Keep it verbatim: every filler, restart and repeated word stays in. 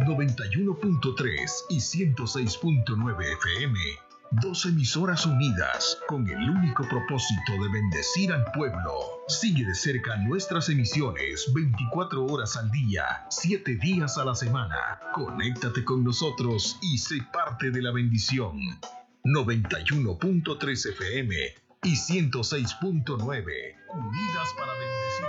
noventa y uno punto tres y ciento seis punto nueve F M. Dos emisoras unidas con el único propósito de bendecir al pueblo. Sigue de cerca nuestras emisiones veinticuatro horas al día, siete días a la semana. Conéctate con nosotros y sé parte de la bendición. noventa y uno punto tres F M y ciento seis punto nueve. Unidas para bendecir.